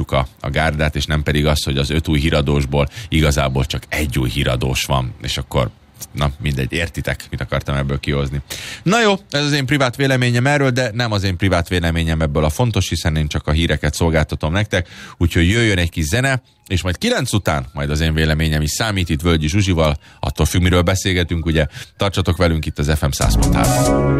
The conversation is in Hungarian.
váltsuk a gárdát, és nem pedig az, hogy az 5 új híradósból igazából csak egy új híradós van, és akkor na, mindegy, értitek, mit akartam ebből kihozni. Na jó, ez az én privát véleményem erről, de nem az én privát véleményem ebből a fontos, hiszen én csak a híreket szolgáltatom nektek, úgyhogy jöjjön egy kis zene, és majd 9 után majd az én véleményem is számít itt Völgyi Zsuzsival, attól függ, miről beszélgetünk, ugye, tartsatok velünk itt az FM 100.3.